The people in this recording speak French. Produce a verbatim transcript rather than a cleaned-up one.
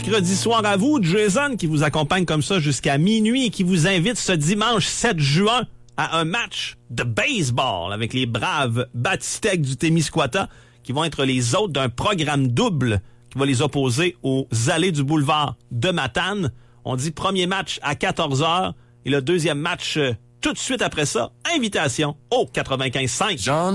Mercredi soir à vous, Jason, qui vous accompagne comme ça jusqu'à minuit et qui vous invite ce dimanche sept juin à un match de baseball avec les braves Batistec du Témiscouata qui vont être les hôtes d'un programme double qui va les opposer aux allées du boulevard de Matane. On dit premier match à quatorze heures et le deuxième match euh, tout de suite après ça. Invitation au quatre-vingt-quinze cinq.